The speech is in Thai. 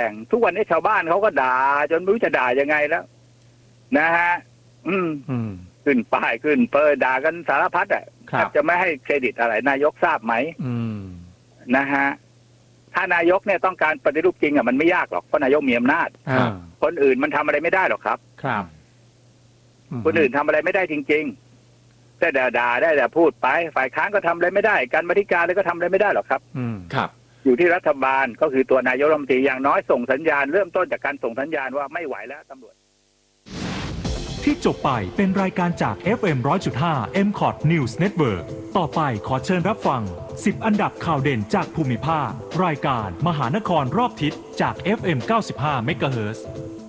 งทุกวันนี้ชาวบ้านเขาก็ด่าจนไม่รู้จะด่ายังไงแล้วนะฮะขึ้นป้ายขึ้นเปิดด่ากันสารพัดอ่ะจะไม่ให้เครดิตอะไรนายกทราบไหมนะฮะถ้านายกเนี่ยต้องการปฏิรูปจริงอ่ะมันไม่ยากหรอกเพราะนายกมีอำนาจคนอื่นมันทำอะไรไม่ได้หรอกครับคนอื่นทำอะไรไม่ได้จริงๆแต่ด่าได้แต่พูดไปฝ่ายค้านก็ทำอะไรไม่ได้การบริการเลยก็ทำอะไรไม่ได้หรอกครับครับอยู่ที่รัฐบาลก็คือตัวนายกรัฐมนตรีอย่างน้อยส่งสัญญาณเริ่มต้นจากการส่งสัญญาณว่าไม่ไหวแล้วตำรวจที่จบไปเป็นรายการจาก FM 100.5 MCOT News Network ต่อไปขอเชิญรับฟัง10อันดับข่าวเด่นจากภูมิภาครายการมหานครรอบทิศจาก FM 95 MHz